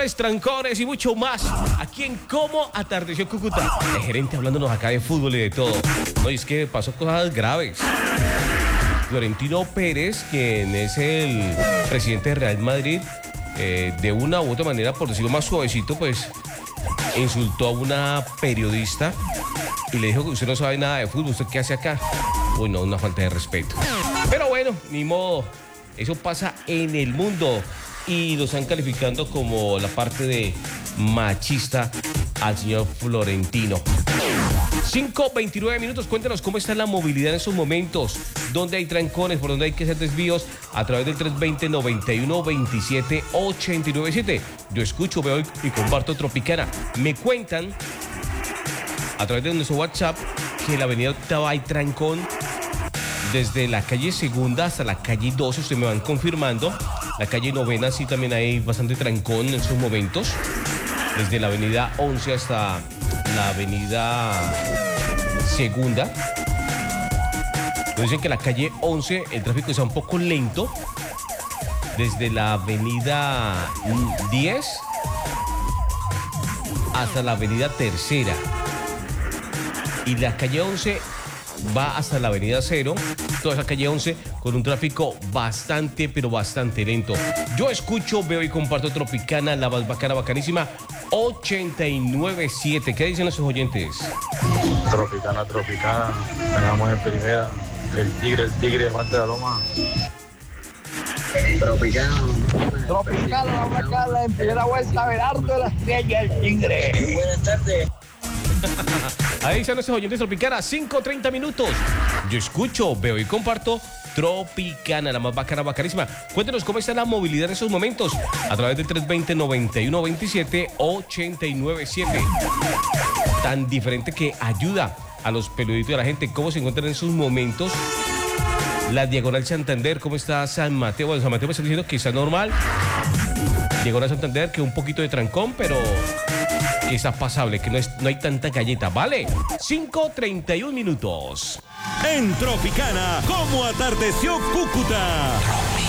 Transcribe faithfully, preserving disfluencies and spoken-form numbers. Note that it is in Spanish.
señores, trancones y mucho más. Aquí en Cómo Atardeció Cúcuta. El gerente hablándonos acá de fútbol y de todo. No, y es que pasó cosas graves. Florentino Pérez, quien es el presidente de Real Madrid, eh, de una u otra manera, por decirlo más suavecito, pues insultó a una periodista y le dijo que usted no sabe nada de fútbol, ¿usted qué hace acá? Uy, no, una falta de respeto. Pero bueno, ni modo, eso pasa en el mundo y lo están calificando como la parte de machista al señor Florentino. cinco veintinueve minutos, cuéntanos cómo está la movilidad en estos momentos, dónde hay trancones, por dónde hay que hacer desvíos a través del tres veinte, noventa y uno, veintisiete, ochenta y nueve siete. Yo escucho, veo y comparto Tropicana. Me cuentan a través de nuestro WhatsApp que la avenida Octava hay trancón desde la calle Segunda hasta la calle doce, ustedes me van confirmando. La calle Novena sí también hay bastante trancón en estos momentos, desde la avenida once hasta la avenida Segunda. Nos dicen que la calle once el tráfico está un poco lento, desde la avenida diez hasta la avenida Tercera, y la calle once va hasta la avenida Cero, toda esa calle once con un tráfico bastante, pero bastante lento. Yo escucho, veo y comparto Tropicana, la más bacana, bacanísima, ochenta y nueve siete. ¿Qué dicen nuestros oyentes? Tropicana, Tropicana, ganamos en primera, el tigre, el tigre, parte de la loma. Tropicana. Tropicana, la bacana, en primera vuelta, Berardo de la Estrella, el tigre. Buenas tardes. Ahí están nuestros oyentes Tropicana, cinco treinta minutos. Yo escucho, veo y comparto Tropicana, la más bacana, bacanísima. Cuéntenos cómo está la movilidad en esos momentos a través del tres veinte, noventa y uno, veintisiete, ochenta y nueve siete. Tan diferente que ayuda a los peluditos de la gente. ¿Cómo se encuentran en esos momentos? La Diagonal Santander, ¿cómo está San Mateo? Bueno, San Mateo me está diciendo que está normal. Diagonal Santander, que un poquito de trancón, pero que está pasable, que no, es, no hay tanta galleta, ¿vale? cinco treinta y uno minutos. En Tropicana, ¿cómo atardeció Cúcuta?